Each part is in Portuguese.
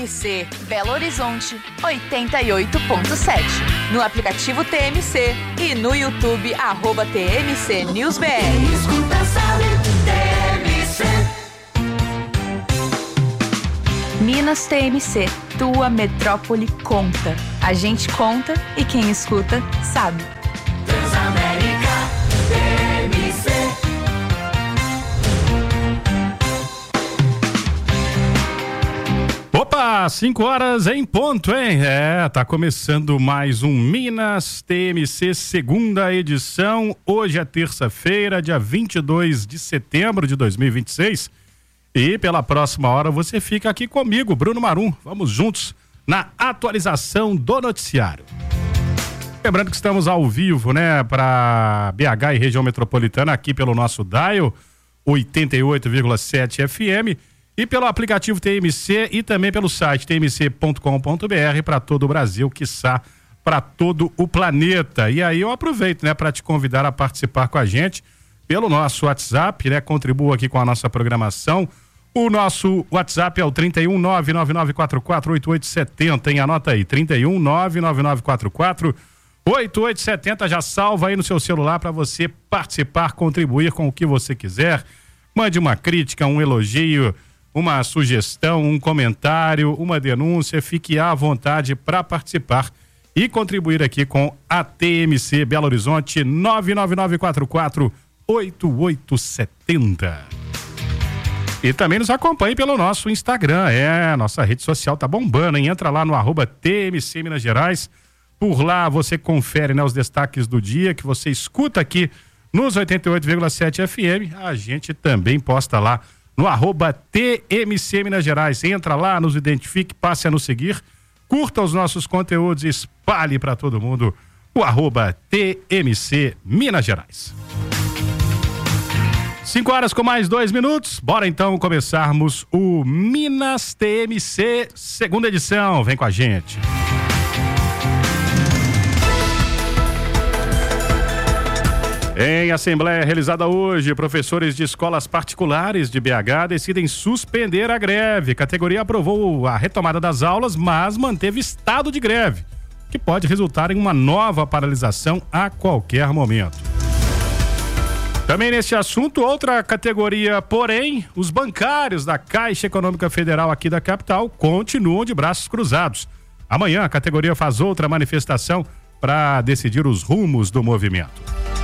TMC, Belo Horizonte, 88.7. No aplicativo TMC e no YouTube, @TMC News BR. Escuta, sabe, TMC. Minas TMC, tua metrópole conta. A gente conta e quem escuta sabe. Transamérica, TMC. Opa, 5 horas em ponto, hein? Tá começando mais um Minas TMC, segunda edição. Hoje é terça-feira, dia 22 de setembro de 2026. E pela próxima hora você fica aqui comigo, Bruno Marum. Vamos juntos na atualização do noticiário. Lembrando que estamos ao vivo, né, para BH e região metropolitana, aqui pelo nosso dial 88,7 FM e pelo aplicativo TMC e também pelo site tmc.com.br para todo o Brasil, quiçá para todo o planeta. E aí eu aproveito, né, para te convidar a participar com a gente pelo nosso WhatsApp, né, contribua aqui com a nossa programação. O nosso WhatsApp é o 31 999448870, hein? Anota aí, 31 999448870, já salva aí no seu celular para você participar, contribuir com o que você quiser. Mande uma crítica, um elogio, uma sugestão, um comentário, uma denúncia, fique à vontade para participar e contribuir aqui com a TMC Belo Horizonte, 999448870. E também nos acompanhe pelo nosso Instagram, nossa rede social tá bombando, hein? Entra lá no @TMC Minas Gerais, por lá você confere, né, os destaques do dia que você escuta aqui nos 88,7 FM, a gente também posta lá no @TMC Minas Gerais, entra lá, nos identifique, passe a nos seguir, curta os nossos conteúdos e espalhe para todo mundo o @TMC Minas Gerais. 5 horas com mais 2 minutos, bora então começarmos o Minas TMC, segunda edição, vem com a gente. Em assembleia realizada hoje, professores de escolas particulares de BH decidem suspender a greve. A categoria aprovou a retomada das aulas, mas manteve estado de greve, que pode resultar em uma nova paralisação a qualquer momento. Também neste assunto, outra categoria, porém, os bancários da Caixa Econômica Federal aqui da capital continuam de braços cruzados. Amanhã a categoria faz outra manifestação para decidir os rumos do movimento.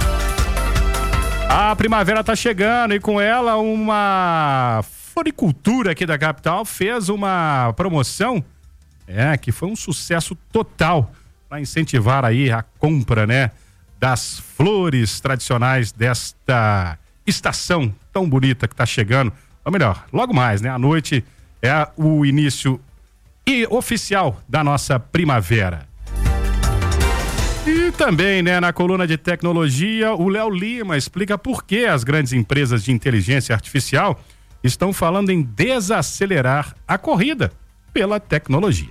A primavera está chegando e com ela uma floricultura aqui da capital fez uma promoção que foi um sucesso total para incentivar aí a compra, né, das flores tradicionais desta estação tão bonita que está chegando. Ou melhor, logo mais, né? À noite é o início oficial da nossa primavera. E também, né, na coluna de tecnologia, o Léo Lima explica por que as grandes empresas de inteligência artificial estão falando em desacelerar a corrida pela tecnologia.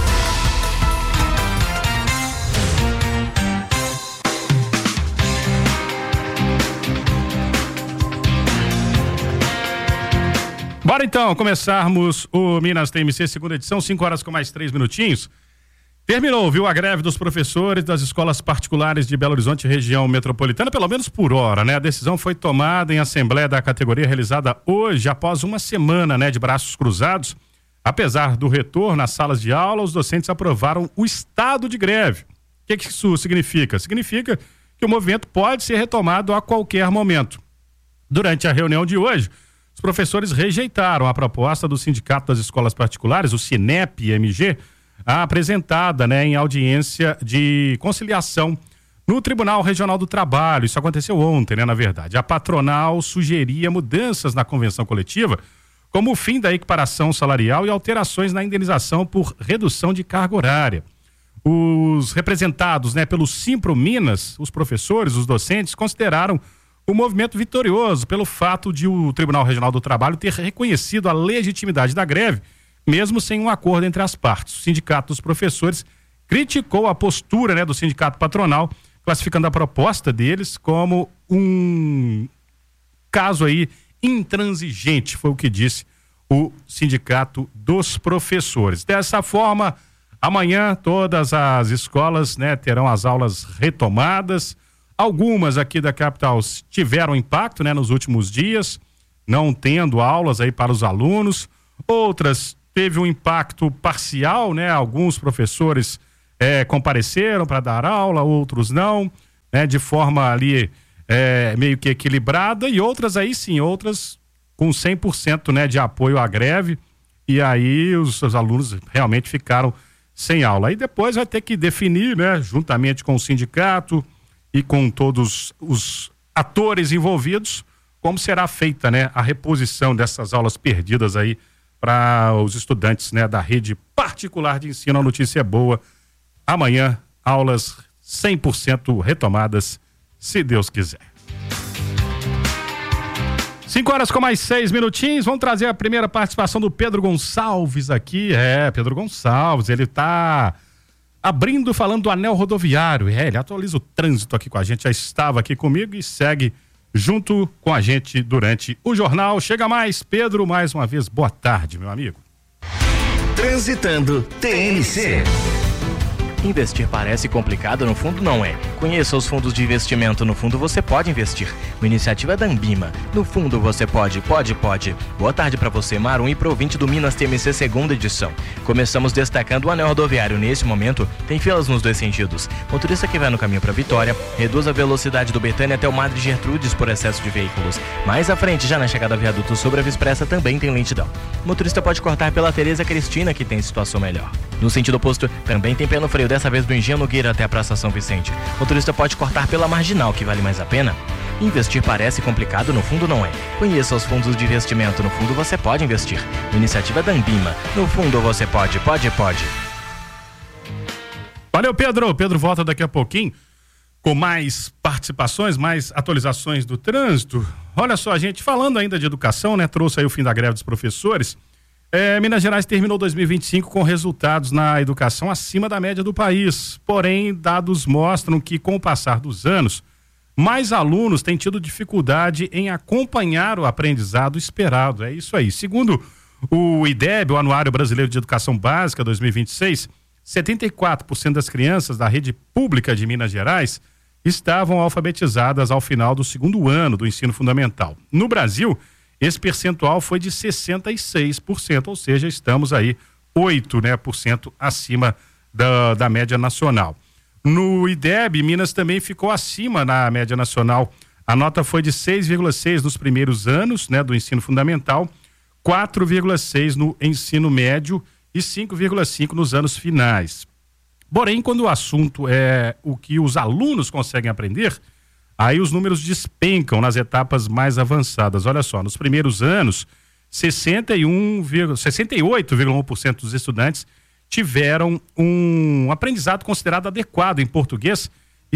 Bora então começarmos o Minas TMC, segunda edição, 5 horas com mais 3 minutinhos. Terminou, viu, a greve dos professores das escolas particulares de Belo Horizonte, região metropolitana, pelo menos por hora, né? A decisão foi tomada em assembleia da categoria realizada hoje, após uma semana, né, de braços cruzados. Apesar do retorno às salas de aula, os docentes aprovaram o estado de greve. O que isso significa? Significa que o movimento pode ser retomado a qualquer momento. Durante a reunião de hoje, os professores rejeitaram a proposta do Sindicato das Escolas Particulares, o SINEP-MG, apresentada, né, em audiência de conciliação no Tribunal Regional do Trabalho. Isso aconteceu ontem, né, na verdade. A patronal sugeria mudanças na convenção coletiva, como o fim da equiparação salarial e alterações na indenização por redução de carga horária. Os representados, né, pelo Simpro Minas, os professores, os docentes, consideraram o movimento vitorioso pelo fato de o Tribunal Regional do Trabalho ter reconhecido a legitimidade da greve, mesmo sem um acordo entre as partes. O Sindicato dos Professores criticou a postura, né, do sindicato patronal, classificando a proposta deles como um caso aí intransigente, foi o que disse o Sindicato dos Professores. Dessa forma, amanhã todas as escolas, né, terão as aulas retomadas. Algumas aqui da capital tiveram impacto, né, nos últimos dias, não tendo aulas aí para os alunos. Outras teve um impacto parcial, né? Alguns professores compareceram para dar aula, outros não, né? De forma ali meio que equilibrada, e outras aí sim, outras com 100%, né, de apoio à greve, e aí os alunos realmente ficaram sem aula. Aí depois vai ter que definir, né, juntamente com o sindicato e com todos os atores envolvidos, como será feita, né, a reposição dessas aulas perdidas aí para os estudantes, né, da rede particular de ensino. A notícia é boa. Amanhã, aulas 100% retomadas, se Deus quiser. 5:06. Vamos trazer a primeira participação do Pedro Gonçalves aqui. Pedro Gonçalves, ele tá falando do anel rodoviário. Ele atualiza o trânsito aqui com a gente, já estava aqui comigo e segue junto com a gente durante o jornal. Chega mais, Pedro, mais uma vez, boa tarde, meu amigo. Transitando TMC. Investir parece complicado, no fundo não é. Conheça os fundos de investimento. No fundo você pode investir. Uma iniciativa da Ambima. No fundo você pode. Boa tarde para você, Marum, e pro ouvinte do Minas TMC segunda edição. Começamos destacando o anel rodoviário. Nesse momento, tem filas nos dois sentidos. Motorista que vai no caminho para Vitória, reduz a velocidade do Betânia até o Madre Gertrudes por excesso de veículos. Mais à frente, já na chegada ao viaduto sobre a Via Expressa, também tem lentidão. O motorista pode cortar pela Tereza Cristina, que tem situação melhor. No sentido oposto, também tem pé no freio, dessa vez do Engenho Nogueira até a Praça São Vicente. O motorista pode cortar pela Marginal, que vale mais a pena. Investir parece complicado, no fundo não é. Conheça os fundos de investimento. No fundo você pode investir. Iniciativa da Ambima. No fundo você pode. Valeu, Pedro. Pedro volta daqui a pouquinho com mais participações, mais atualizações do trânsito. Olha só, gente, falando ainda de educação, né? Trouxe aí o fim da greve dos professores. Minas Gerais terminou 2025 com resultados na educação acima da média do país. Porém, dados mostram que, com o passar dos anos, mais alunos têm tido dificuldade em acompanhar o aprendizado esperado. É isso aí. Segundo o IDEB, o Anuário Brasileiro de Educação Básica 2026, 74% das crianças da rede pública de Minas Gerais estavam alfabetizadas ao final do segundo ano do ensino fundamental. No Brasil, esse percentual foi de 66%, ou seja, estamos aí 8%, acima da média nacional. No IDEB, Minas também ficou acima na média nacional. A nota foi de 6,6 nos primeiros anos, né, do ensino fundamental, 4,6 no ensino médio e 5,5 nos anos finais. Porém, quando o assunto é o que os alunos conseguem aprender, aí os números despencam nas etapas mais avançadas. Olha só, nos primeiros anos, 68,1% dos estudantes tiveram um aprendizado considerado adequado em português e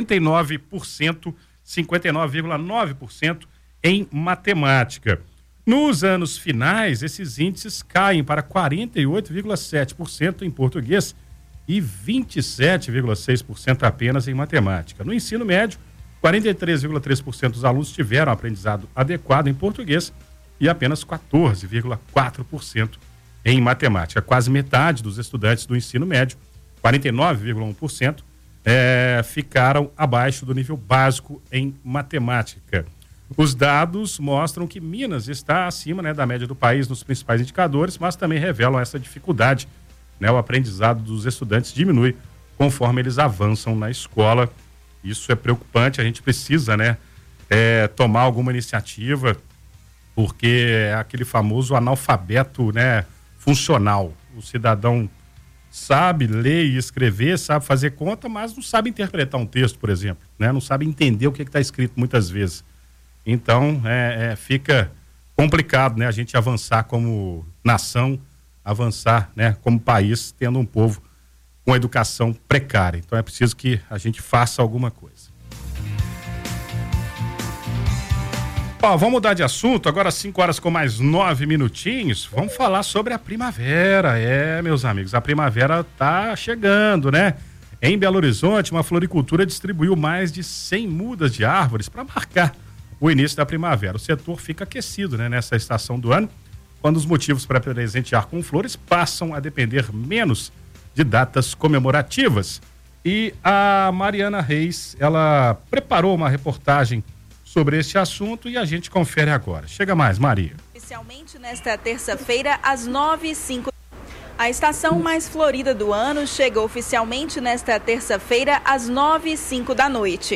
59,9% em matemática. Nos anos finais, esses índices caem para 48,7% em português e 27,6% apenas em matemática. No ensino médio, 43,3% dos alunos tiveram aprendizado adequado em português e apenas 14,4% em matemática. Quase metade dos estudantes do ensino médio, 49,1%, ficaram abaixo do nível básico em matemática. Os dados mostram que Minas está acima, né, da média do país nos principais indicadores, mas também revelam essa dificuldade, né? O aprendizado dos estudantes diminui conforme eles avançam na escola. Isso é preocupante, a gente precisa, né, tomar alguma iniciativa, porque é aquele famoso analfabeto, né, funcional. O cidadão sabe ler e escrever, sabe fazer conta, mas não sabe interpretar um texto, por exemplo, né? Não sabe entender o que está escrito muitas vezes. Então, fica complicado, né, a gente avançar como nação, avançar, né, como país, tendo um povo com educação precária. Então é preciso que a gente faça alguma coisa. Vamos mudar de assunto, agora 5:09. Vamos falar sobre a primavera. Meus amigos, a primavera tá chegando, né? Em Belo Horizonte, uma floricultura distribuiu mais de 100 mudas de árvores para marcar o início da primavera. O setor fica aquecido, né, nessa estação do ano, quando os motivos para presentear com flores passam a depender menos de datas comemorativas. E a Mariana Reis, ela preparou uma reportagem sobre esse assunto e a gente confere agora. Chega mais, Maria. Oficialmente nesta terça-feira, às 9h05. A estação mais florida do ano chega oficialmente nesta terça-feira, às 9h05 da noite.